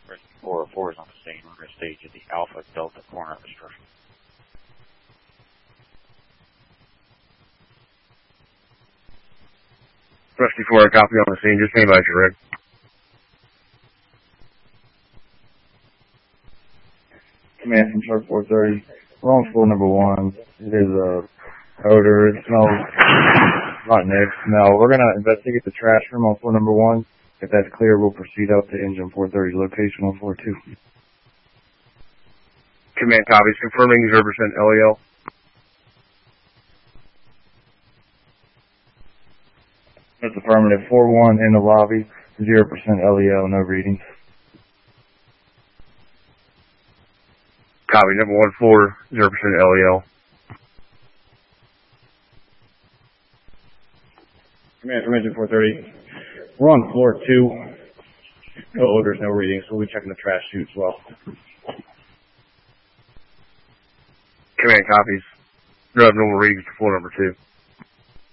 404 is on the scene. We're going to stage at the Alpha Delta corner of the structure. Rescue 4, a copy on the scene. Just anybody should rig. Command from Shark 430. We're on floor number 1. It is a odor. It smells rotten egg smell. We're going to investigate the trash room on floor number 1. If that's clear, we'll proceed up to engine 430's location on floor 2. Command copies. Confirming 0% LEL. That's affirmative. 4-1 in the lobby. 0% LEL. No readings. Copy. Number 1 floor. 0% LEL. Command from engine 430. We're on floor 2. No odors, no readings. We'll be checking the trash chute as well. Command copies. No abnormal readings for floor number 2.